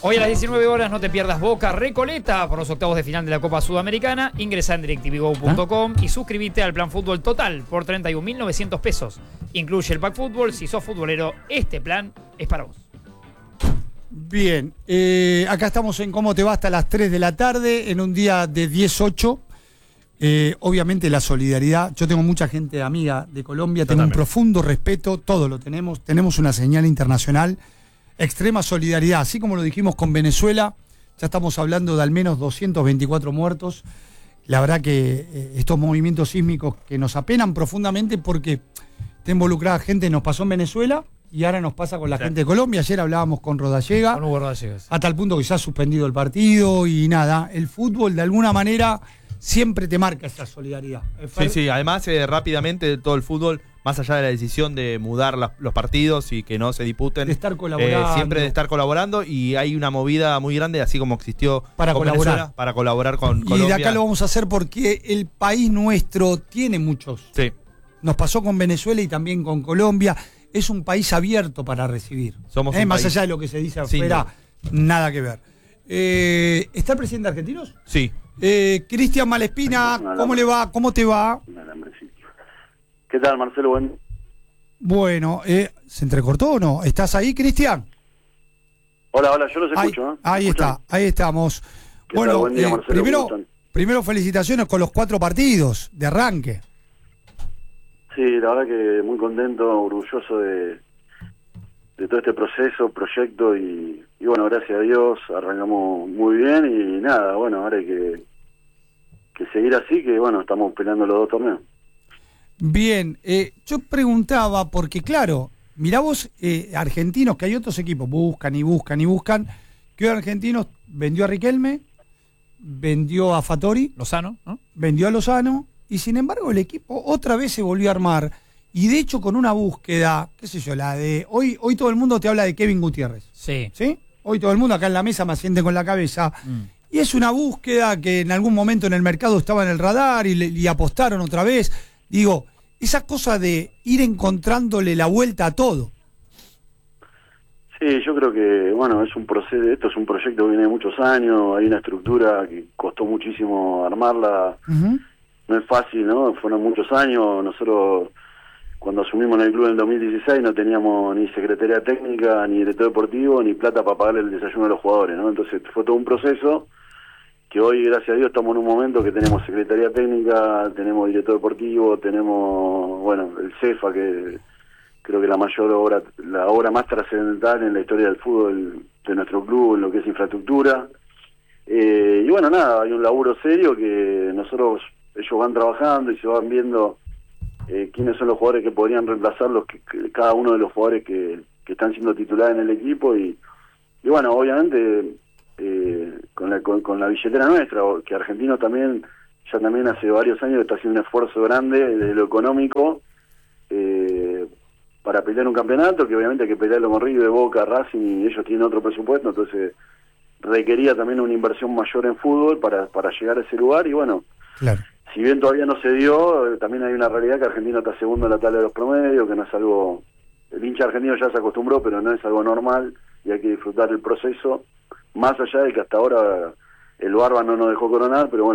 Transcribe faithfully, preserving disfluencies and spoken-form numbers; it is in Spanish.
Hoy a las diecinueve horas no te pierdas Boca Recoleta por los octavos de final de la Copa Sudamericana. Ingresá en directv go punto com ¿Ah? y suscríbete al plan fútbol total por treinta y un mil novecientos pesos. Incluye el pack fútbol. Si sos futbolero, este plan es para vos. Bien, eh, acá estamos en Cómo te va hasta las tres de la tarde, en un día de diez ocho. Eh, obviamente la solidaridad, yo tengo mucha gente amiga de Colombia, tengo un profundo respeto, todos lo tenemos, tenemos una señal internacional, extrema solidaridad, así como lo dijimos con Venezuela, ya estamos hablando de al menos doscientos veinticuatro muertos. La verdad que eh, estos movimientos sísmicos que nos apenan profundamente porque está involucrada gente, nos pasó en Venezuela y ahora nos pasa con la sí. gente de Colombia. Ayer hablábamos con Rodallega, con Hugo Rodallega, sí. a tal punto que se ha suspendido el partido y nada, el fútbol de alguna manera siempre te marca esa solidaridad. Sí, sí, además eh, rápidamente todo el fútbol, más allá de la decisión de mudar la, los partidos y que no se disputen, de estar colaborando. Eh, siempre de estar colaborando, y hay una movida muy grande, así como existió para con colaborar. Venezuela, para colaborar con y Colombia. Y de acá lo vamos a hacer porque el país nuestro tiene muchos. Sí. Nos pasó con Venezuela y también con Colombia. Es un país abierto para recibir. Somos eh, un más país. allá de lo que se dice Sin afuera, duda. nada que ver. Eh, ¿Está el presidente de Argentinos? Sí. Eh, Cristian Malespina, ¿cómo le va? ¿Cómo te va? ¿Qué tal, Marcelo? Bueno, bueno eh, ¿se entrecortó o no? ¿Estás ahí, Cristian? Hola, hola, yo los Ahí, escucho. ¿eh? ahí está, ahí estamos. Bueno, Buen día, eh, Marcelo, primero, primero felicitaciones con los cuatro partidos de arranque. Sí, la verdad que muy contento, orgulloso de, de todo este proceso, proyecto y, y bueno, gracias a Dios arrancamos muy bien y nada, bueno, ahora hay que, que seguir así, que bueno, estamos peleando los dos torneos. Bien, eh, yo preguntaba, porque claro, mirá vos, eh, Argentinos, que hay otros equipos, buscan y buscan y buscan, que hoy Argentinos vendió a Riquelme, vendió a Fattori, Lozano, ¿no? vendió a Lozano, y sin embargo el equipo otra vez se volvió a armar, y de hecho con una búsqueda, qué sé yo, la de, hoy hoy todo el mundo te habla de Kevin Gutiérrez. Sí. ¿Sí? Hoy todo el mundo acá en la mesa me asiente con la cabeza, mm. y es una búsqueda que en algún momento en el mercado estaba en el radar y, le, y apostaron otra vez. Digo, esa cosa de ir encontrándole la vuelta a todo. Sí, yo creo que, bueno, es un proceso, esto es un proyecto que viene de muchos años, hay una estructura que costó muchísimo armarla, uh-huh. no es fácil, ¿no? Fueron muchos años, nosotros cuando asumimos en el club en el dos mil dieciséis no teníamos ni secretaría técnica, ni director deportivo, ni plata para pagarle el desayuno a los jugadores, ¿no? Entonces fue todo un proceso que hoy, gracias a Dios, estamos en un momento que tenemos secretaría técnica, tenemos director deportivo, tenemos, bueno, el CEFA, que creo que la mayor obra, la obra más trascendental en la historia del fútbol de nuestro club, en lo que es infraestructura. Eh, y bueno, nada, hay un laburo serio que nosotros, ellos van trabajando y se van viendo eh, quiénes son los jugadores que podrían reemplazar los que, que, cada uno de los jugadores que, que están siendo titulares en el equipo. Y, y bueno, obviamente... Eh, con, la, con, con la billetera nuestra, que Argentino también, ya también hace varios años está haciendo un esfuerzo grande de lo económico eh, para pelear un campeonato, que obviamente hay que pelearlo con River, Boca, Racing, y ellos tienen otro presupuesto, entonces requería también una inversión mayor en fútbol para, para llegar a ese lugar, y bueno, claro. Si bien todavía no se dio, eh, también hay una realidad que Argentino está segundo en la tabla de los promedios, que no es algo, el hincha argentino ya se acostumbró, pero no es algo normal, y hay que disfrutar el proceso, más allá de que hasta ahora el Barba no nos dejó coronar, pero bueno,